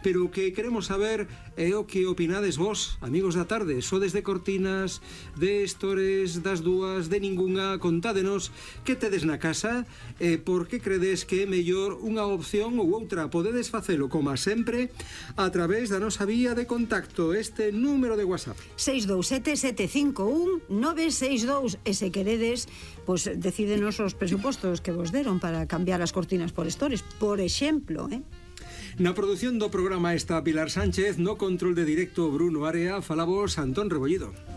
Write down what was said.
pero o que queremos saber é o que opinades vos, amigos da tarde. Sodes de cortinas, de estores, das dúas, de ningunha? Contádenos que tedes na casa e por que credes que é mellor unha opción ou outra. Podedes facelo, como sempre, a través da nosa vía de contacto, este número de WhatsApp. 627-751-962. E se queredes, pois decídenos os presupostos que vos deron para cambiar as cortinas por estores, por exemplo, Na produción do programa está Pilar Sánchez, no control de directo Bruno Area, falamos Antón Rebollido.